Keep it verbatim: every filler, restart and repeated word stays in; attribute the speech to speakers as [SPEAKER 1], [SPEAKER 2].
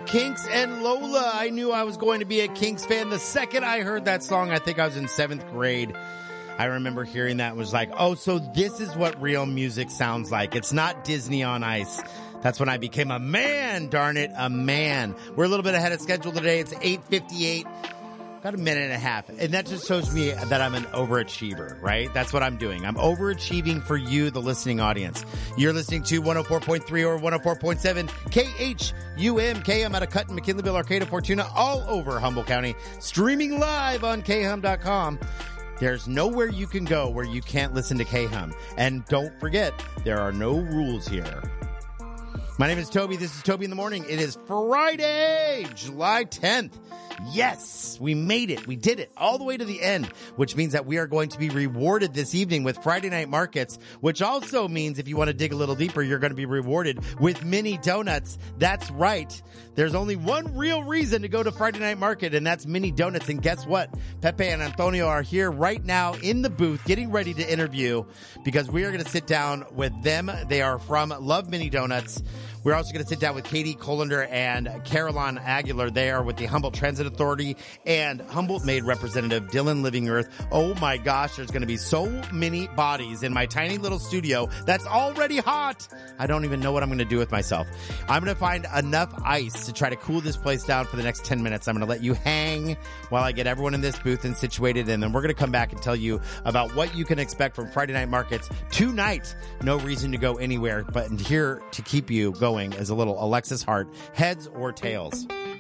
[SPEAKER 1] Kinks and Lola. I knew I was going to be a Kinks fan the second I heard that song. I think I was in seventh grade. I remember hearing that and was like, oh, so this is what real music sounds like. It's not Disney on Ice. That's when I became a man, darn it, a man. We're a little bit ahead of schedule today. It's eight fifty-eight. Got a minute and a half. And that just shows me that I'm an overachiever, right? That's what I'm doing. I'm overachieving for you, the listening audience. You're listening to one oh four point three or one oh four point seven K H U M. K M out of Cutton, McKinleyville, Arcata, Fortuna, all over Humboldt County. Streaming live on K H U M dot com. There's nowhere you can go where you can't listen to K H U M. And don't forget, there are no rules here. My name is Toby. This is Toby in the Morning. It is Friday, July tenth. Yes, we made it. We did it all the way to the end, which means that we are going to be rewarded this evening with Friday Night Markets, which also means if you want to dig a little deeper, you're going to be rewarded with mini donuts. That's right. There's only one real reason to go to Friday Night Market, and that's mini donuts. And guess what? Pepe and Antonio are here right now in the booth getting ready to interview because we are going to sit down with them. They are from Love Mini Donuts. We're also going to sit down with Katie Colander and Caroline Aguilar. They are with the Humboldt Transit Authority and Humboldt-made Representative Dylan Living Earth. Oh my gosh, there's going to be so many bodies in my tiny little studio that's already hot. I don't even know what I'm going to do with myself. I'm going to find enough ice to try to cool this place down for the next ten minutes. I'm going to let you hang while I get everyone in this booth and situated, and then we're going to come back and tell you about what you can expect from Friday Night Markets tonight. No reason to go anywhere, but here to keep you going is a little Alexis Hart, heads or tails.